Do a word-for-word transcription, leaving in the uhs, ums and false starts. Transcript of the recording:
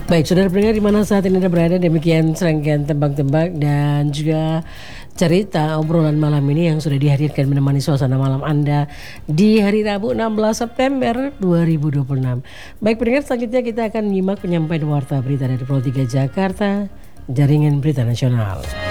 Baik, saudara pendengar di mana saat ini Anda berada, demikian serangkaian tebak-tebak dan juga cerita obrolan malam ini yang sudah dihadirkan menemani suasana malam Anda di hari Rabu enam belas September dua ribu dua puluh enam. Baik pendengar, selanjutnya kita akan menyimak penyampaian warta berita dari Pro tiga Jakarta, Jaringan Berita Nasional.